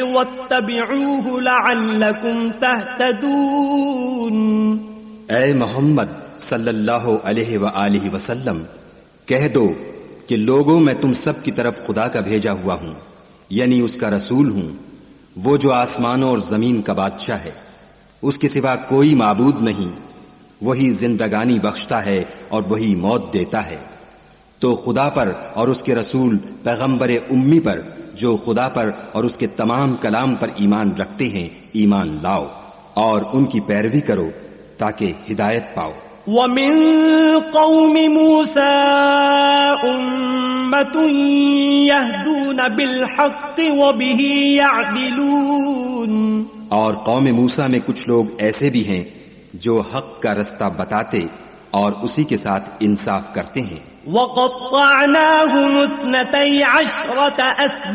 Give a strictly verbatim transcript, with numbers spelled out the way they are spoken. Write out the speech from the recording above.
वत्तबिऊहु लअल्लकुम तहतदून। ऐ मोहम्मद सल्लल्लाहु अलैहि व आलिहि वसल्लम, कह दो कि लोगों, मैं तुम सब की तरफ खुदा का भेजा हुआ हूँ, यानी उसका रसूल हूँ, वो जो आसमानों और जमीन का बादशाह है। उसके सिवा कोई माबूद नहीं, वही जिंदगानी बख्शता है और वही मौत देता है। तो खुदा पर और उसके रसूल पैगंबर उम्मी पर, जो खुदा पर और उसके तमाम कलाम पर ईमान रखते हैं, ईमान लाओ और उनकी पैरवी करो ताकि हिदायत पाओ। वमिन कौमि मूसा उम्मतुन यहदून बिल हक़्क़ि व बिही यअदिलून। और कौम मूसा में कुछ लोग ऐसे भी हैं जो हक का रास्ता बताते और उसी के साथ इंसाफ करते हैं। वक़त्तअनाहुम इस्नतै अशरत